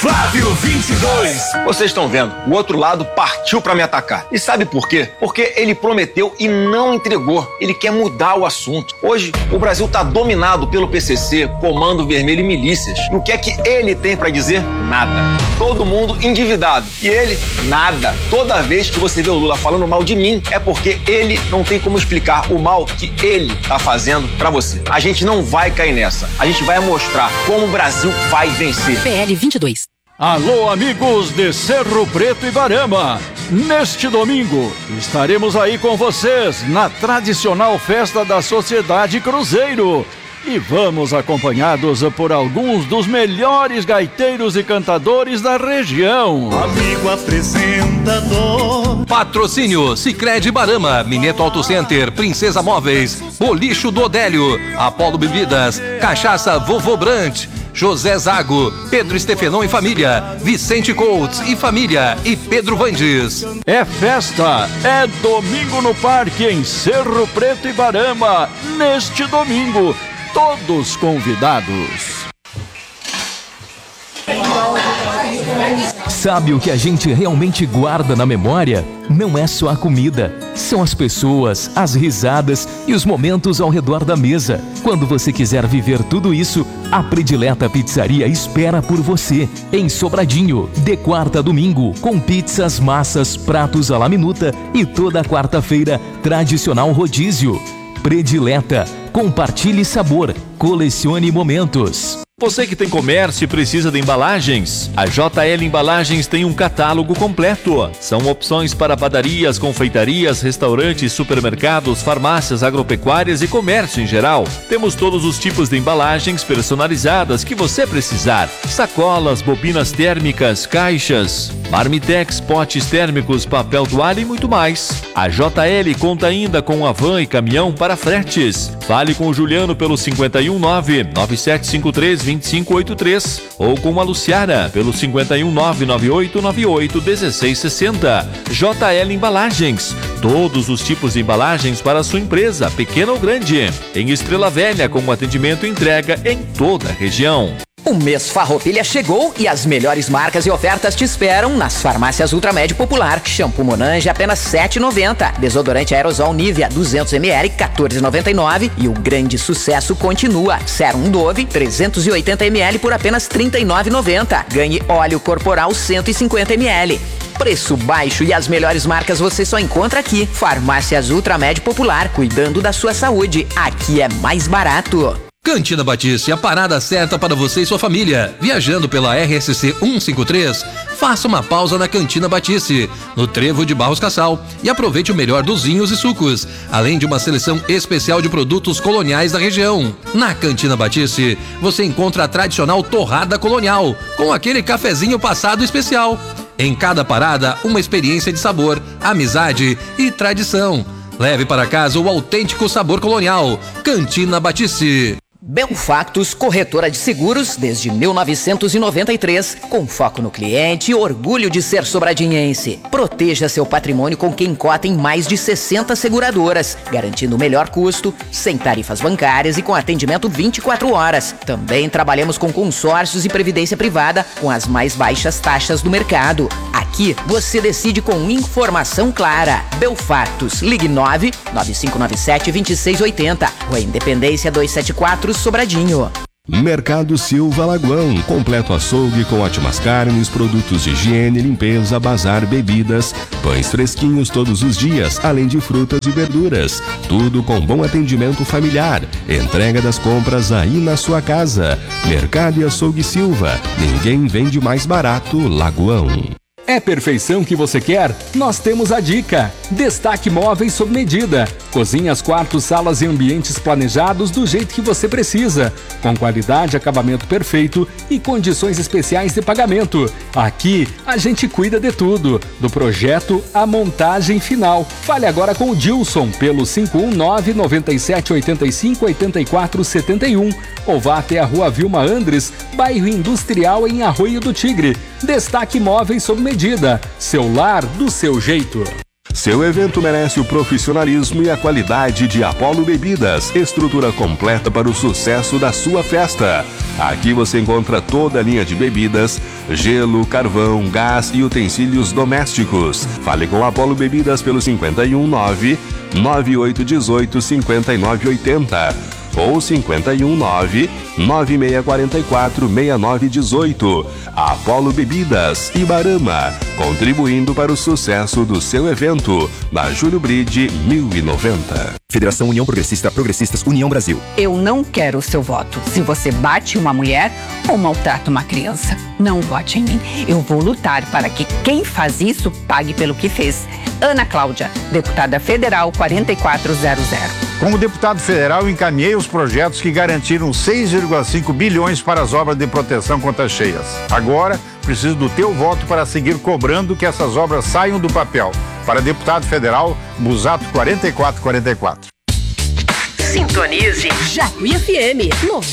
Flávio 22. Vocês estão vendo, o outro lado partiu pra me atacar. E sabe por quê? Porque ele prometeu e não entregou. Ele quer mudar o assunto. Hoje, o Brasil tá dominado pelo PCC, Comando Vermelho e milícias. E o que é que ele tem pra dizer? Nada. Todo mundo endividado. E ele, nada. Toda vez que você vê o Lula falando mal de mim, é porque ele não tem como explicar o mal que ele tá fazendo pra você. A gente não vai cair nessa. A gente vai mostrar como o Brasil vai vencer. PL 22. Alô, amigos de Cerro Preto e Barama. Neste domingo, estaremos aí com vocês na tradicional festa da Sociedade Cruzeiro. E vamos acompanhados por alguns dos melhores gaiteiros e cantadores da região. Amigo apresentador. Patrocínio Sicredi Barama, Mineto Auto Center, Princesa Móveis, Bolicho do Odélio, Apolo Bebidas, Cachaça Vovô Brant, José Zago, Pedro Estefenon e família, Vicente Coates e família e Pedro Vandes. É festa, é domingo no parque em Cerro Preto e Barama. Neste domingo, todos convidados. Sabe o que a gente realmente guarda na memória? Não é só a comida, são as pessoas, as risadas e os momentos ao redor da mesa. Quando você quiser viver tudo isso, a Predileta Pizzaria espera por você. Em Sobradinho, de quarta a domingo, com pizzas, massas, pratos à la minuta e toda quarta-feira, tradicional rodízio. Predileta, compartilhe sabor, colecione momentos. Você que tem comércio e precisa de embalagens, a JL Embalagens tem um catálogo completo. São opções para padarias, confeitarias, restaurantes, supermercados, farmácias, agropecuárias e comércio em geral. Temos todos os tipos de embalagens personalizadas que você precisar. Sacolas, bobinas térmicas, caixas, marmitex, potes térmicos, papel toalha e muito mais. A JL conta ainda com a van e caminhão para fretes. Fale com o Juliano pelo 519-9753-2583 ou com a Luciara pelo 51998981660. JL Embalagens. Todos os tipos de embalagens para a sua empresa, pequena ou grande. Em Estrela Velha, com atendimento e entrega em toda a região. O mês Farroupilha chegou e as melhores marcas e ofertas te esperam nas farmácias Ultramed Popular. Shampoo Monange apenas R$ 7,90. Desodorante aerosol Nivea 200ml R$ 14,99. E o grande sucesso continua. Sérum Dove 380ml por apenas R$ 39,90. Ganhe óleo corporal 150ml. Preço baixo e as melhores marcas você só encontra aqui. Farmácias Ultramed Popular, cuidando da sua saúde. Aqui é mais barato. Cantina Batiste, a parada certa para você e sua família. Viajando pela RSC 153, faça uma pausa na Cantina Batiste, no Trevo de Barros Cassal, e aproveite o melhor dos vinhos e sucos, além de uma seleção especial de produtos coloniais da região. Na Cantina Batiste, você encontra a tradicional torrada colonial, com aquele cafezinho passado especial. Em cada parada, uma experiência de sabor, amizade e tradição. Leve para casa o autêntico sabor colonial. Cantina Batiste. Belfactus, corretora de seguros desde 1993, com foco no cliente e orgulho de ser sobradinhense. Proteja seu patrimônio com quem cota em mais de 60 seguradoras, garantindo o melhor custo, sem tarifas bancárias e com atendimento 24 horas. Também trabalhamos com consórcios e previdência privada com as mais baixas taxas do mercado. Aqui você decide com informação clara. Belfactus, ligue 99597-2680. Rua Independência 274, Sobradinho. Mercado Silva Lagoão, completo açougue com ótimas carnes, produtos de higiene, limpeza, bazar, bebidas, pães fresquinhos todos os dias, além de frutas e verduras. Tudo com bom atendimento familiar. Entrega das compras aí na sua casa. Mercado e Açougue Silva. Ninguém vende mais barato, Lagoão. É perfeição que você quer? Nós temos a dica. Destaque Móveis sob medida. Cozinhas, quartos, salas e ambientes planejados do jeito que você precisa. Com qualidade, acabamento perfeito e condições especiais de pagamento. Aqui, a gente cuida de tudo. Do projeto à montagem final. Fale agora com o Dilson pelo 519-9785-8471 ou vá até a Rua Vilma Andres, bairro Industrial em Arroio do Tigre. Destaque Móveis sob medida. Seu lar do seu jeito. Seu evento merece o profissionalismo e a qualidade de Apollo Bebidas, estrutura completa para o sucesso da sua festa. Aqui você encontra toda a linha de bebidas, gelo, carvão, gás e utensílios domésticos. Fale com Apollo Bebidas pelo 519-9818-5980 ou 519-9644-6918. Apollo Bebidas, Ibarama, contribuindo para o sucesso do seu evento, na Júlio Bride 1090. Federação União Progressista, Progressistas União Brasil. Eu não quero o seu voto. Se você bate uma mulher ou maltrata uma criança, não vote em mim. Eu vou lutar para que quem faz isso pague pelo que fez. Ana Cláudia, deputada federal 4400. Como deputado federal, encaminhei os projetos que garantiram 6,5 bilhões para as obras de proteção contra cheias. Agora, preciso do teu voto para seguir cobrando que essas obras saiam do papel. Para deputado federal, Busato 4444. Sintonize Jacuí FM 90.